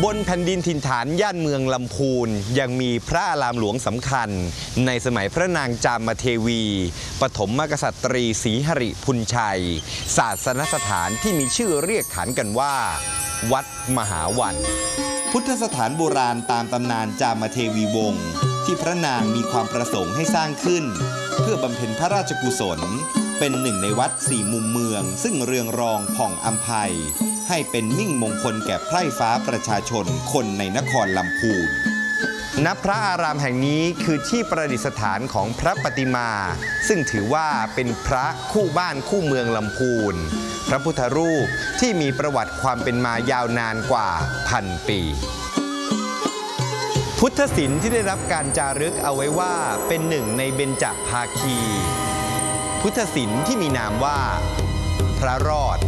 บนแผ่นดินถิ่นฐานย่านเมืองลำพูนยังมีพระอารามหลวงสำคัญในสมัยพระนางจามเทวีปฐมกษัตรีศรีหริพุนชัยศาสนสถานที่มีชื่อเรียกขานกันว่าวัดมหาวันพุทธสถานโบราณตามตำนานจามเทวีวงศ์ที่พระนางมีความประสงค์ให้สร้างขึ้นเพื่อบำเพ็ญพระราชกุศลเป็นหนึ่งในวัดสี่มุมเมืองซึ่งเรืองรองผ่องอัมภัยให้เป็นมิ่งมงคลแก่ไพร่ฟ้าประชาชนคนในนครลำพูนณพระอารามแห่งนี้คือที่ประดิษฐานของพระปฏิมาซึ่งถือว่าเป็นพระคู่บ้านคู่เมืองลำพูนพระพุทธรูปที่มีประวัติความเป็นมายาวนานกว่า1,000 ปีพุทธศิลป์ที่ได้รับการจารึกเอาไว้ว่าเป็นหนึ่งในเบญจภาคีพุทธศิลป์ที่มีนามว่าพระรอด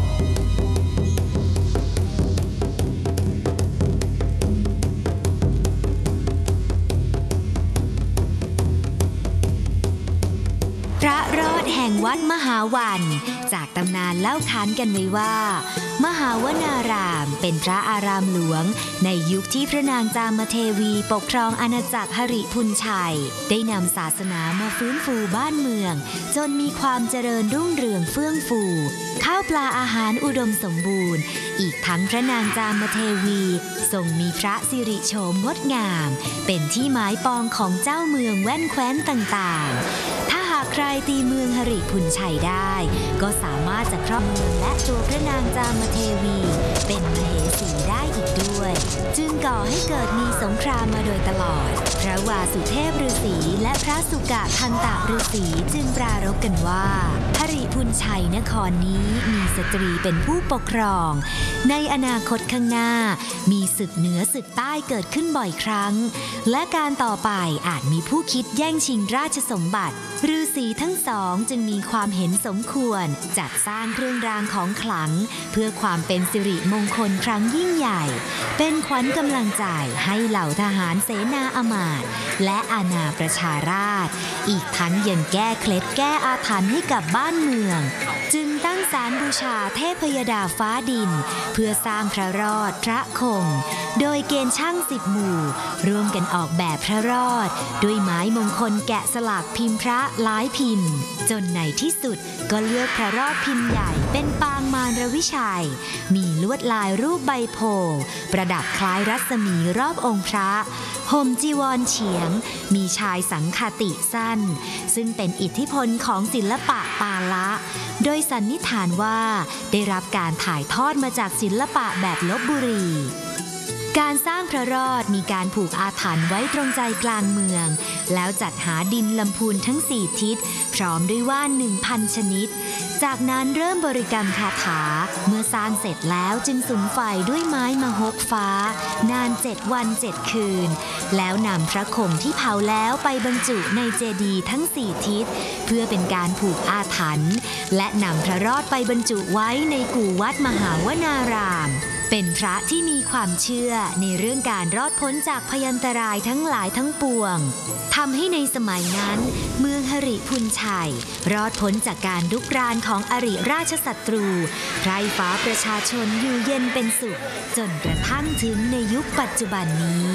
พระรอดแห่งวัดมหาวันจากตำนานเล่าขานกันไว้ว่ามหาวนารามเป็นพระอารามหลวงในยุคที่พระนางจามเทวีปกครองอาณาจักรหริพุนชัยได้นำศาสนามาฟื้นฟูบ้านเมืองจนมีความเจริญรุ่งเรืองเฟื่องฟูข้าวปลาอาหารอุดมสมบูรณ์อีกทั้งพระนางจามเทวีทรงมีพระสิริโฉมงดงามเป็นที่หมายปองของเจ้าเมืองแว่นแคว้นต่างๆใครตีเมืองหริพุนชัยได้ก็สามารถจะครอบเมืองและตัวพระนางจามเทวีเป็นมเหสีได้อีกด้วยจึงก่อให้เกิดมีสงครามมาโดยตลอดพระวาสุเทพฤาษีและพระสุกะทันตะฤาษีจึงปรารภกันว่าหริพุนชัยนครนี้มีสตรีเป็นผู้ปกครองในอนาคตข้างหน้ามีศึกเหนือศึกใต้เกิดขึ้นบ่อยครั้งและการต่อไปอาจมีผู้คิดแย่งชิงราชสมบัติฤาษีทั้งสองจึงมีความเห็นสมควรจัดสร้างเครื่องรางของขลังเพื่อความเป็นสิริมงคลครั้งยิ่งใหญ่เป็นขวัญกำลังใจให้เหล่าทหารเสนาอมาตย์และอาณาประชาราษฎร์อีกทั้งยังแก้เคล็ดแก้อาถรรพ์ให้กับบ้านเมืองจึงตั้งศาลบูชาเทพยดาฟ้าดินเพื่อสร้างพระรอดพระคงโดยเกณฑ์ช่าง10 หมู่ร่วมกันออกแบบพระรอดด้วยไม้มงคลแกะสลักพิมพ์พระหลายพิมพ์จนในที่สุดก็เลือกพระรอดพิมพ์ใหญ่เป็นปางมารวิชัยมีลวดลายรูปใบโพธิ์ประดับคล้ายรัศมีรอบองค์พระห่มจีวรเฉียงมีชายสังฆติสั้นซึ่งเป็นอิทธิพลของศิลปะปาละโดยสันนิษฐานว่าได้รับการถ่ายทอดมาจากศิลปะแบบลพบุรีการสร้างพระรอดมีการผูกอาถรรพ์ไว้ตรงใจกลางเมืองแล้วจัดหาดินลำพูนทั้ง4 ทิศพร้อมด้วยว่าน 1,000 ชนิดจากนั้นเริ่มบริกรรมคาถาเมื่อสร้างเสร็จแล้วจึงสุมไฟด้วยไม้มหกฟ้านาน7 วัน7 คืนแล้วนำพระคงที่เผาแล้วไปบรรจุในเจดีย์ทั้ง4 ทิศเพื่อเป็นการผูกอาถรรพ์และนำพระรอดไปบรรจุไว้ในกู่วัดมหาวนารามเป็นพระที่มีความเชื่อในเรื่องการรอดพ้นจากพยันตรายทั้งหลายทั้งปวงทำให้ในสมัยนั้นเมืองหริพุนชัยรอดพ้นจากการรุกรานของอริราชศัตรูไพร่ฟ้าประชาชนอยู่เย็นเป็นสุขจนกระทั่งถึงในยุคปัจจุบันนี้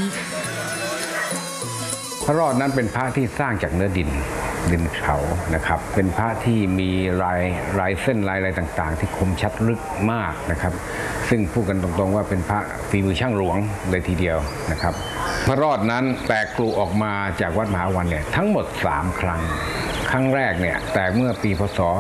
พระรอดนั้นเป็นพระที่สร้างจากเนื้อดินเขานะครับเป็นพระที่มีลายเส้นลายอะไรต่างๆที่คมชัดลึกมากนะครับซึ่งพูดกันตรงๆว่าเป็นพระฝีมือช่างหลวงเลยทีเดียวนะครับพระรอดนั้นแตกกลุออกมาจากวัดมหาวันเนี่ยทั้งหมด3 ครั้งครั้งแรกเนี่ยแตกเมื่อปีพศ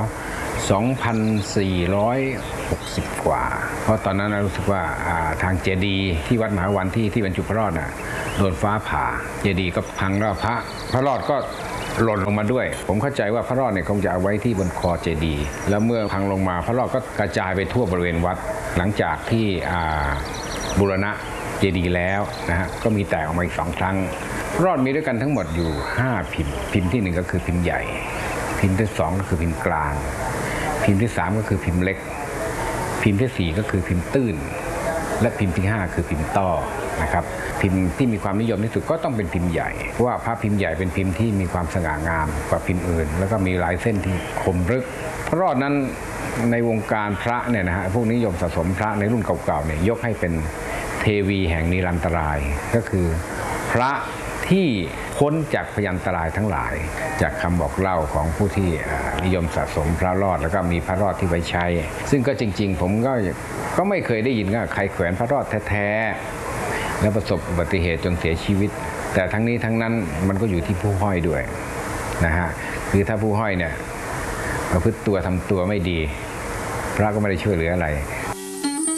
2460 กว่าเพราะตอนนั้นรู้สึกว่าทางเจดีย์ที่วัดมหาวันที่บรรจุพระรอดโดนฟ้าผ่าเจดีย์ก็พังแล้วพระรอดก็หล่นลงมาด้วยผมเข้าใจว่าพระรอดเนี่ยคงจะเอาไว้ที่บนคอเจดีย์แล้วเมื่อพังลงมาพระรอดก็กระจายไปทั่วบริเวณวัดหลังจากที่บูรณะเจดีย์แล้วนะฮะก็มีแตกออกมาอีก2 ครั้งพระรอดมีด้วยกันทั้งหมดอยู่5 พิมพ์ที่1ก็คือพิมพ์ใหญ่พิมพ์ที่2ก็คือพิมพ์กลางพิมพ์ที่3ก็คือพิมพ์เล็กพิมพ์ที่4ก็คือพิมพ์ตื้นและพิมพ์ที่5คือพิมพ์ต้อนะครับพิมพ์ที่มีความนิยมที่สุดก็ต้องเป็นพิมพ์ใหญ่เพราะว่าพระพิมพ์ใหญ่เป็นพิมพ์ที่มีความสง่างามกว่าพิมพ์อื่นแล้วก็มีลายเส้นที่คมลึกพระรอดนั้นในวงการพระเนี่ยนะฮะพวกนิยมสะสมพระในรุ่นเก่าๆเนี่ยยกให้เป็นเทวีแห่งนิรันตรายก็คือพระที่พ้นจากพยันตรายทั้งหลายจากคำบอกเล่าของผู้ที่นิยมสะสมพระรอดแล้วก็มีพระรอดที่ไว้ใช้ ซึ่งก็จริงๆผมก็ไม่เคยได้ยินว่าใครแขวนพระรอดแท้ๆแล้วประสบอุบัติเหตุจนเสียชีวิตแต่ทั้งนี้ทั้งนั้นมันก็อยู่ที่ผู้ห้อยด้วยนะฮะคือถ้าผู้ห้อยเนี่ยประพฤติตัวทำตัวไม่ดีพระก็ไม่ได้ช่วยเหลืออะไร